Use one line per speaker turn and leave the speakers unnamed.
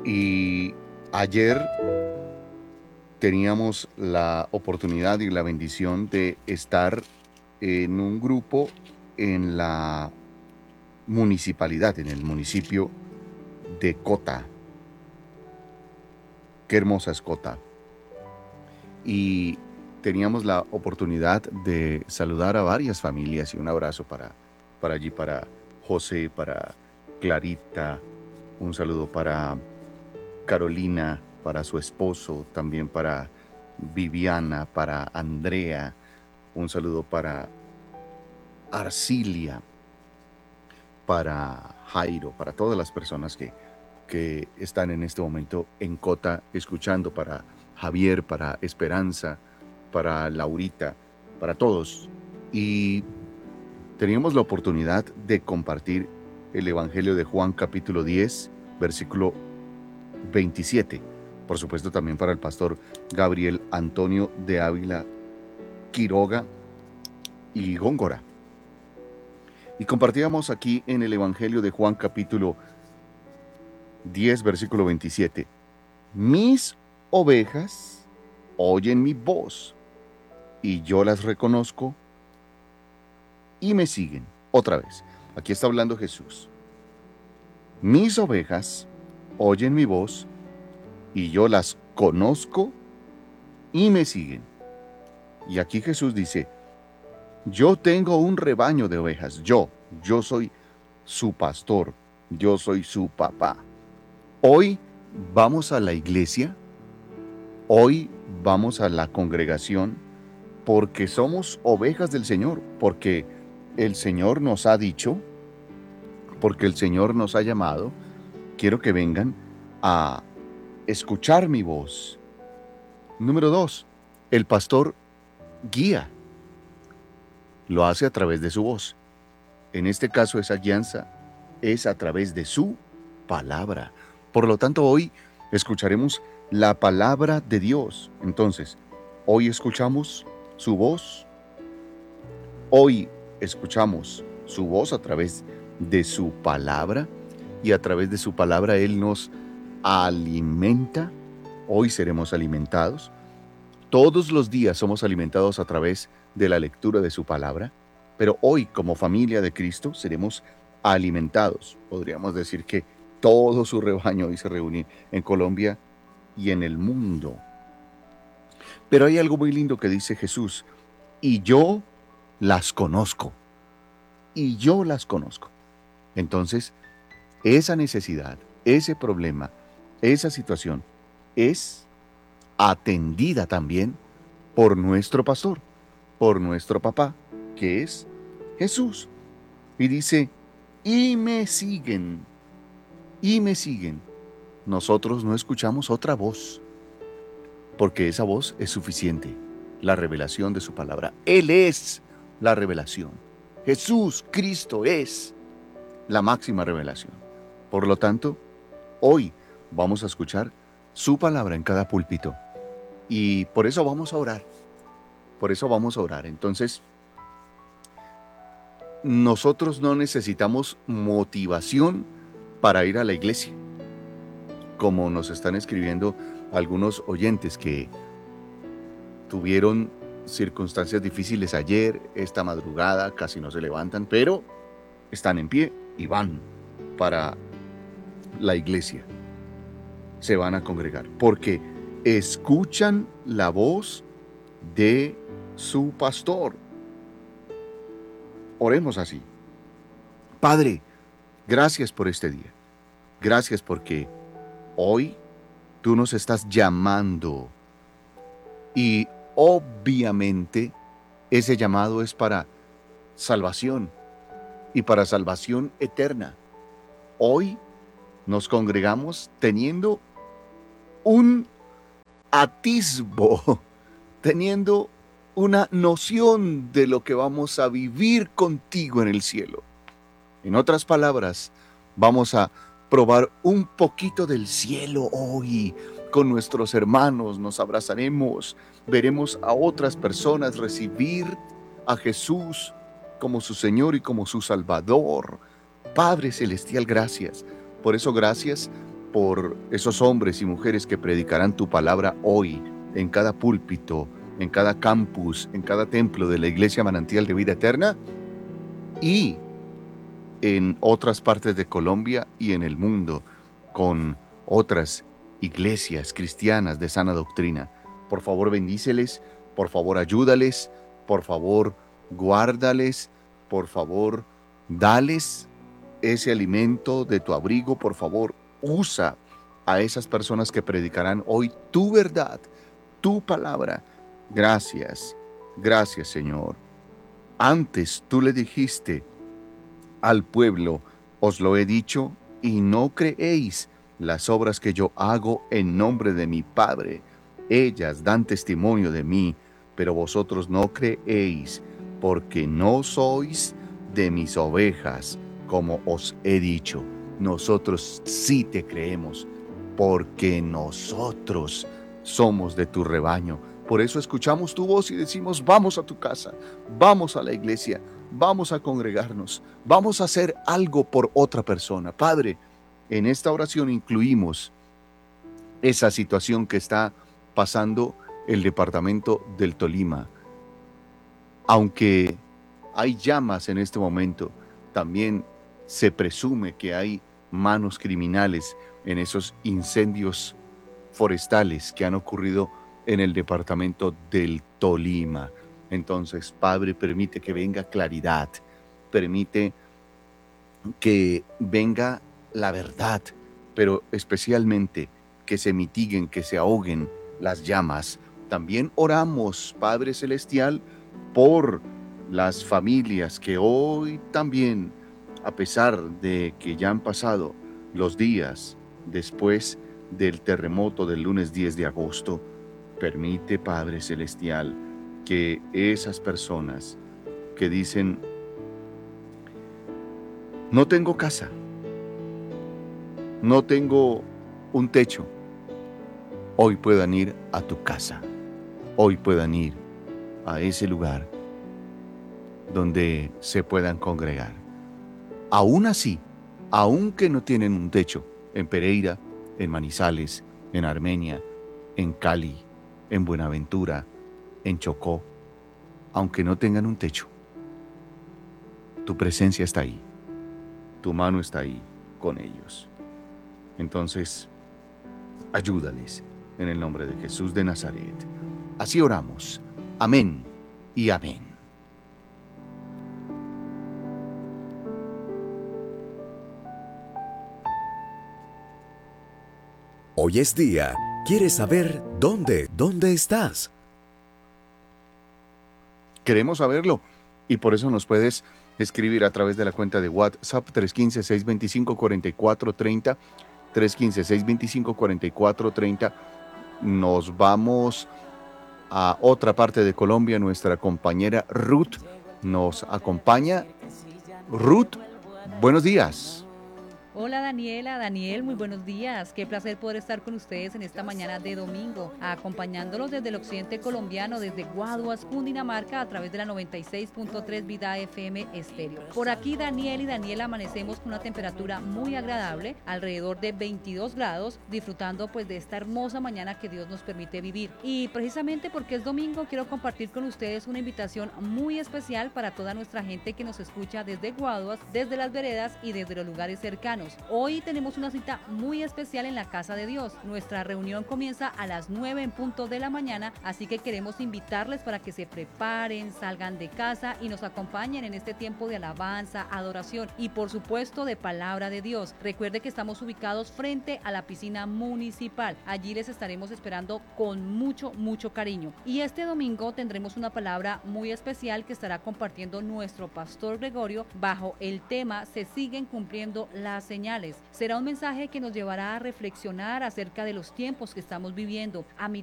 Y ayer teníamos la oportunidad y la bendición de estar en un grupo en la municipalidad, en el municipio de Cota. Qué hermosa es Cota. Y teníamos la oportunidad de saludar a varias familias y un abrazo para allí, para José, para Clarita, un saludo para Carolina, para su esposo, también para Viviana, para Andrea, un saludo para Arcilia, para Jairo, para todas las personas que están en este momento en Cota escuchando, para Javier, para Esperanza, para Laurita, para todos. Y teníamos la oportunidad de compartir el Evangelio de Juan capítulo 10, versículo 27. Por supuesto también para el pastor Gabriel Antonio de Ávila Quiroga y Góngora. Y compartíamos aquí en el Evangelio de Juan capítulo 10, versículo 27. Mis ovejas oyen mi voz y yo las reconozco y me siguen. Otra vez, aquí está hablando Jesús. Mis ovejas oyen mi voz y yo las conozco y me siguen. Y aquí Jesús dice, yo tengo un rebaño de ovejas, yo soy su pastor, yo soy su papá. Hoy vamos a la iglesia, hoy vamos a la congregación porque somos ovejas del Señor, porque el Señor nos ha dicho, porque el Señor nos ha llamado, quiero que vengan a escuchar mi voz. Número 2, el pastor guía, lo hace a través de su voz. En este caso esa guianza es a través de su palabra. Por lo tanto, hoy escucharemos la palabra de Dios. Entonces, hoy escuchamos su voz. Hoy escuchamos su voz a través de su palabra y a través de su palabra Él nos alimenta. Hoy seremos alimentados. Todos los días somos alimentados a través de la lectura de su palabra, pero hoy como familia de Cristo seremos alimentados. Podríamos decir que todo su rebaño hoy se reúne en Colombia y en el mundo. Pero hay algo muy lindo que dice Jesús, y yo las conozco, y yo las conozco. Entonces, esa necesidad, ese problema, esa situación es atendida también por nuestro pastor, por nuestro papá, que es Jesús. Y dice, y me siguen, y me siguen. Nosotros no escuchamos otra voz, porque esa voz es suficiente, la revelación de su palabra. Él es la revelación. Jesús, Cristo es la máxima revelación. Por lo tanto, hoy vamos a escuchar su palabra en cada púlpito. Y por eso vamos a orar. Por eso vamos a orar. Entonces, nosotros no necesitamos motivación para ir a la iglesia. Como nos están escribiendo algunos oyentes que tuvieron circunstancias difíciles ayer, esta madrugada, casi no se levantan, pero están en pie y van para la iglesia. Se van a congregar porque escuchan la voz de su pastor. Oremos así. Padre, gracias por este día. Gracias porque hoy tú nos estás llamando y obviamente ese llamado es para salvación y para salvación eterna. Hoy nos congregamos teniendo un atisbo, teniendo una noción de lo que vamos a vivir contigo en el cielo. En otras palabras, vamos a probar un poquito del cielo hoy. Con nuestros hermanos nos abrazaremos, veremos a otras personas recibir a Jesús como su Señor y como su Salvador. Padre Celestial, gracias. Por eso gracias por esos hombres y mujeres que predicarán tu palabra hoy en cada púlpito, en cada campus, en cada templo de la Iglesia Manantial de Vida Eterna y en otras partes de Colombia y en el mundo con otras iglesias cristianas de sana doctrina. Por favor, bendíceles, por favor, ayúdales, por favor, guárdales, por favor, dales ese alimento de tu abrigo, por favor, usa a esas personas que predicarán hoy tu verdad, tu palabra. Gracias, gracias, Señor. Antes tú le dijiste al pueblo, os lo he dicho, y no creéis las obras que yo hago en nombre de mi Padre. Ellas dan testimonio de mí, pero vosotros no creéis, porque no sois de mis ovejas, como os he dicho. Nosotros sí te creemos, porque nosotros somos de tu rebaño. Por eso escuchamos tu voz y decimos, vamos a tu casa, vamos a la iglesia, vamos a congregarnos, vamos a hacer algo por otra persona. Padre, en esta oración incluimos esa situación que está pasando el departamento del Tolima. Aunque hay llamas en este momento, también se presume que hay manos criminales en esos incendios forestales que han ocurrido en el departamento del Tolima. Entonces, Padre, permite que venga claridad, permite que venga la verdad, pero especialmente que se mitiguen, que se ahoguen las llamas. También oramos, Padre Celestial, por las familias que hoy también, a pesar de que ya han pasado los días después del terremoto del lunes 10 de agosto, permite, Padre Celestial, que esas personas que dicen, no tengo casa, no tengo un techo, hoy puedan ir a tu casa, hoy puedan ir a ese lugar donde se puedan congregar. Aún así, aunque no tienen un techo, en Pereira, en Manizales, en Armenia, en Cali, en Buenaventura, en Chocó, aunque no tengan un techo, tu presencia está ahí, tu mano está ahí con ellos. Entonces, ayúdales en el nombre de Jesús de Nazaret. Así oramos. Amén y amén.
Hoy es día. ¿Quieres saber dónde estás?
Queremos saberlo y por eso nos puedes escribir a través de la cuenta de WhatsApp 315-625-4430, 315-625-4430. Nos vamos a otra parte de Colombia. Nuestra compañera Ruth nos acompaña. Ruth, buenos días.
Hola Daniela, Daniel, muy buenos días. Qué placer poder estar con ustedes en esta mañana de domingo, acompañándolos desde el occidente colombiano, desde Guaduas, Cundinamarca, a través de la 96.3 Vida FM Estéreo. Por aquí Daniel y Daniela amanecemos con una temperatura muy agradable, alrededor de 22 grados, disfrutando pues de esta hermosa mañana que Dios nos permite vivir. Y precisamente porque es domingo, quiero compartir con ustedes una invitación muy especial para toda nuestra gente que nos escucha desde Guaduas, desde las veredas y desde los lugares cercanos. Hoy tenemos una cita muy especial en la Casa de Dios. Nuestra reunión comienza a las 9 en punto de la mañana, así que queremos invitarles para que se preparen, salgan de casa y nos acompañen en este tiempo de alabanza, adoración y por supuesto de palabra de Dios. Recuerde que estamos ubicados frente a la piscina municipal. Allí les estaremos esperando con mucho cariño. Y este domingo tendremos una palabra muy especial que estará compartiendo nuestro pastor Gregorio bajo el tema "Se siguen cumpliendo las señales". Será un mensaje que nos llevará a reflexionar acerca de los tiempos que estamos viviendo, a